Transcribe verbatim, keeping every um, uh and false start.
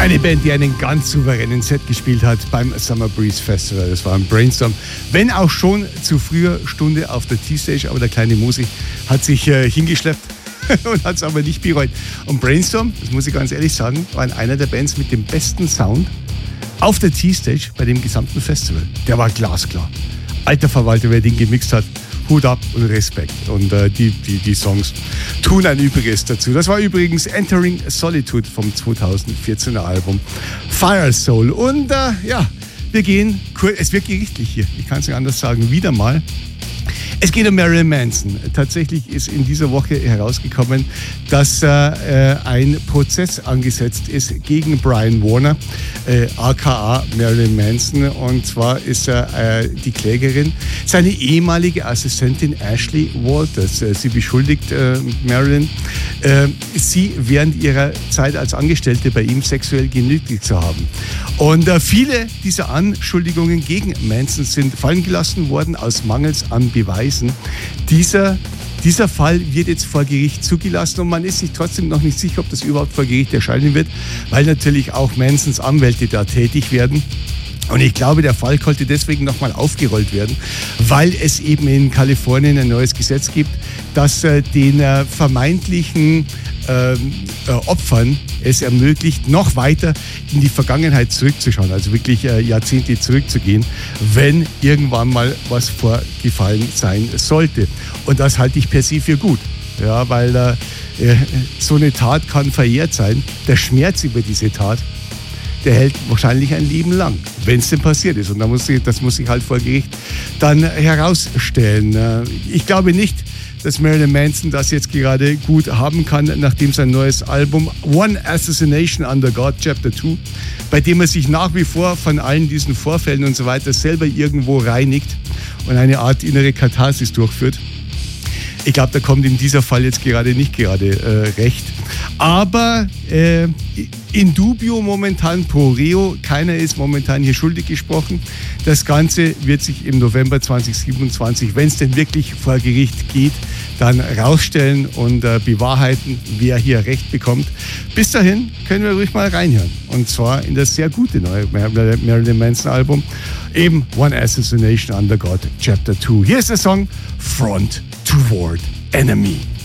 Eine Band, die einen ganz souveränen Set gespielt hat beim Summer Breeze Festival. Das war ein Brainstorm, wenn auch schon zu früher Stunde auf der T-Stage, aber der kleine Musi hat sich äh, hingeschleppt und hat es aber nicht bereut. Und Brainstorm, das muss ich ganz ehrlich sagen, waren einer der Bands mit dem besten Sound auf der T-Stage bei dem gesamten Festival. Der war glasklar. Alter Verwalter, wer den gemixt hat, Hut ab und Respekt. Und äh, die, die, die Songs tun ein Übriges dazu. Das war übrigens Entering Solitude vom zweitausendvierzehner Album Fire Soul. Und äh, ja, wir gehen, es wird gerichtlich hier, ich kann es nicht anders sagen, wieder mal. Es geht um Marilyn Manson. Tatsächlich ist in dieser Woche herausgekommen, dass äh, ein Prozess angesetzt ist gegen Brian Warner, äh, aka Marilyn Manson. Und zwar ist er äh, die Klägerin, seine ehemalige Assistentin Ashley Walters. Äh, sie beschuldigt äh, Marilyn, äh, sie während ihrer Zeit als Angestellte bei ihm sexuell genötigt zu haben. Und äh, viele dieser Anschuldigungen gegen Manson sind fallen gelassen worden aus Mangels an Beweisen. Dieser, dieser Fall wird jetzt vor Gericht zugelassen und man ist sich trotzdem noch nicht sicher, ob das überhaupt vor Gericht erscheinen wird, weil natürlich auch Mansons Anwälte da tätig werden. Und ich glaube, der Fall konnte deswegen nochmal aufgerollt werden, weil es eben in Kalifornien ein neues Gesetz gibt, das äh, den äh, vermeintlichen äh, äh, Opfern es ermöglicht, noch weiter in die Vergangenheit zurückzuschauen, also wirklich äh, Jahrzehnte zurückzugehen, wenn irgendwann mal was vorgefallen sein sollte. Und das halte ich per se für gut, ja, weil äh, so eine Tat kann verjährt sein. Der Schmerz über diese Tat, der hält wahrscheinlich ein Leben lang, wenn es denn passiert ist. Und da muss ich, das muss sich halt vor Gericht dann herausstellen. Ich glaube nicht, dass Marilyn Manson das jetzt gerade gut haben kann, nachdem sein neues Album One Assassination Under God Chapter two, bei dem er sich nach wie vor von allen diesen Vorfällen und so weiter selber irgendwo reinigt und eine Art innere Katharsis durchführt. Ich glaube, da kommt in dieser Fall jetzt gerade nicht gerade äh, recht. Aber äh, in dubio momentan pro reo, keiner ist momentan hier schuldig gesprochen. Das Ganze wird sich im November zweitausendsiebenundzwanzig, wenn es denn wirklich vor Gericht geht, dann rausstellen und äh, bewahrheiten, wer hier Recht bekommt. Bis dahin können wir ruhig mal reinhören. Und zwar in das sehr gute neue Marilyn Manson Album, eben One Assassination Under God Chapter two. Hier ist der Song Front Toward Enemy.